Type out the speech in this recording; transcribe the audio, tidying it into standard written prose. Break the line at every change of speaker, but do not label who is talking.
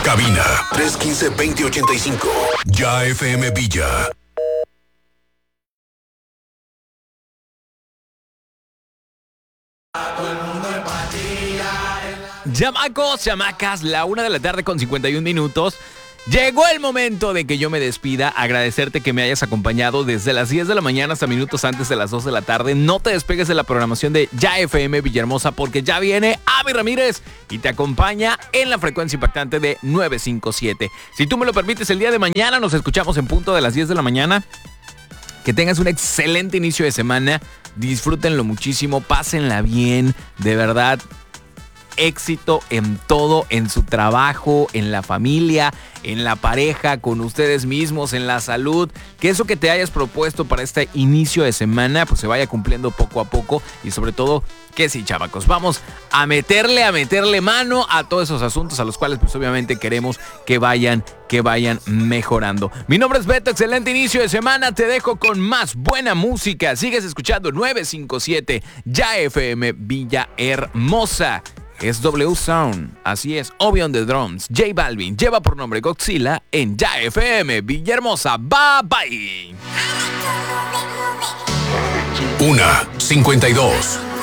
Cabina 315-2085. Ya FM Villa.
Chamacos, chamacas, 1:00 con 51 minutos. Llegó el momento de que yo me despida, agradecerte que me hayas acompañado desde las 10 de la mañana hasta minutos antes de las 2 de la tarde. No te despegues de la programación de Ya FM Villahermosa porque ya viene Avi Ramírez y te acompaña en la frecuencia impactante de 957. Si tú me lo permites, el día de mañana nos escuchamos en punto de las 10 de la mañana. Que tengas un excelente inicio de semana, disfrútenlo muchísimo, pásenla bien, de verdad. Éxito en todo, en su trabajo, en la familia, en la pareja, con ustedes mismos, en la salud. Que eso que te hayas propuesto para este inicio de semana, pues se vaya cumpliendo poco a poco. Y sobre todo, que sí, chavacos, vamos a meterle mano a todos esos asuntos a los cuales pues obviamente queremos que vayan mejorando. Mi nombre es Beto, excelente inicio de semana. Te dejo con más buena música. Sigues escuchando 957 Ya FM Villahermosa. Es W Sound, así es, Obi on the Drums, J Balvin, lleva por nombre Godzilla en Ya FM Villahermosa. Bye bye.
1:52.